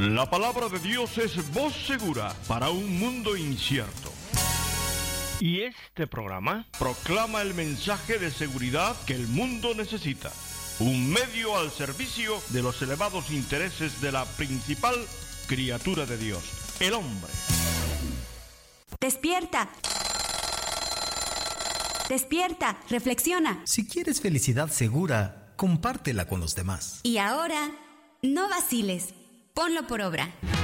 La palabra de Dios es voz segura para un mundo incierto. Y este programa proclama el mensaje de seguridad que el mundo necesita. Un medio al servicio de los elevados intereses de la principal criatura de Dios, el hombre. ¡Despierta! ¡Despierta! ¡Reflexiona! Si quieres felicidad segura, compártela con los demás. Y ahora, no vaciles. Ponlo por obra.